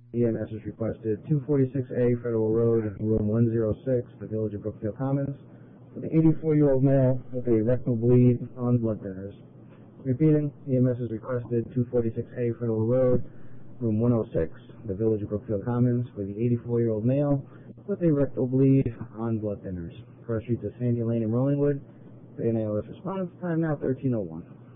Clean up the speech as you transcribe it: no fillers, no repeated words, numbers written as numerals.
EMS is requested 246A Federal Road, room 106, the Village of Brookfield Commons, for the 84-year-old male with a rectal bleed on blood thinners. Repeating, EMS is requested 246A Federal Road, room 106, the Village of Brookfield Commons, for the 84-year-old male with a rectal bleed on blood thinners. Cross streets of Sandy Lane and Rollingwood. The NALS response time now 13:01.